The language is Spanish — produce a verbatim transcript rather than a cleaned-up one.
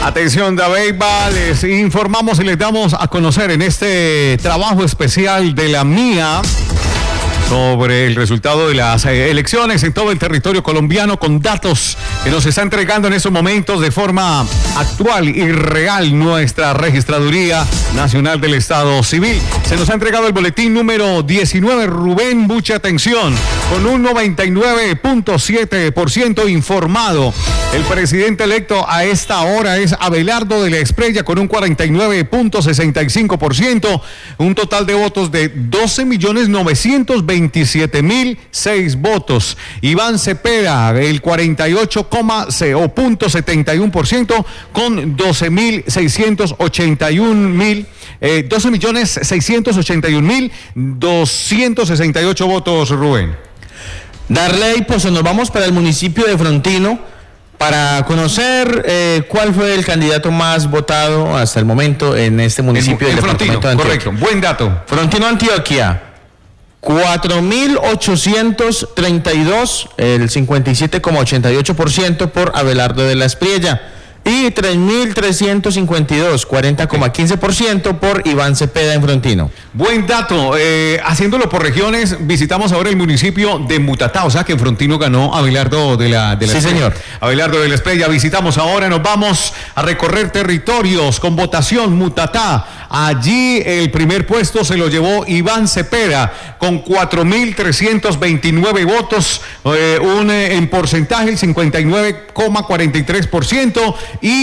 Atención, Dabeiba, les informamos y les damos a conocer en este trabajo especial de la mía sobre el resultado de las elecciones en todo el territorio colombiano con datos que nos está entregando en estos momentos de forma actual y real nuestra Registraduría Nacional del Estado Civil. Se nos ha entregado el boletín número diecinueve, Rubén, mucha atención, con un noventa y nueve punto siete por ciento informado. El presidente electo a esta hora es Abelardo de la Espriella con un cuarenta y nueve punto sesenta y cinco por ciento, un total de votos de doce millones novecientos veintisiete mil seis votos. Iván Cepeda, el cuarenta y ocho punto setenta y uno por ciento con doce mil seiscientos ochenta y un mil, eh, doce millones seiscientos ochenta y un mil doscientos sesenta y ocho votos, Rubén. Darley, pues nos vamos para el municipio de Frontino para conocer eh, cuál fue el candidato más votado hasta el momento en este municipio del departamento de Antioquia. Correcto, buen dato. Frontino, Antioquia, cuatro mil ochocientos treinta y dos, el cincuenta y siete coma ochenta y ocho por ciento por Abelardo de la Espriella, y tres mil trescientos cincuenta y dos, cuarenta coma quince por ciento por Iván Cepeda en Frontino. Buen dato. Eh, haciéndolo por regiones, visitamos ahora el municipio de Mutatá, o sea que en Frontino ganó Abelardo de la, de la Sí, Espriella. señor. Abelardo de la Espriella. Visitamos ahora, nos vamos a recorrer territorios con votación. Mutatá, allí el primer puesto se lo llevó Iván Cepeda con cuatro mil trescientos veintinueve votos, eh, un, eh, en porcentaje el cincuenta y nueve coma cuarenta y tres por ciento, y